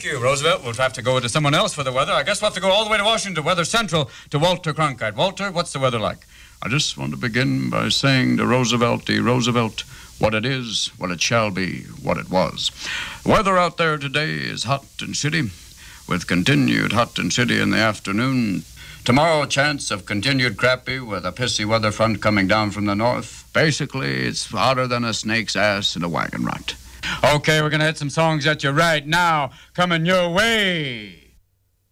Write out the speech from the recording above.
Thank you, Roosevelt. We'll have to go to someone else for the weather. I guess we'll have to go all the way to Washington, Weather Central, to Walter Cronkite. Walter, what's the weather like? I just want to begin by saying to Roosevelt, what it is, what it shall be, what it was. The weather out there today is hot and shitty, with continued hot and shitty in the afternoon. Tomorrow, chance of continued crappy with a pissy weather front coming down from the north. Basically, it's hotter than a snake's ass in a wagon rut. Okay, we're going to hit some songs at you right now. Coming your way.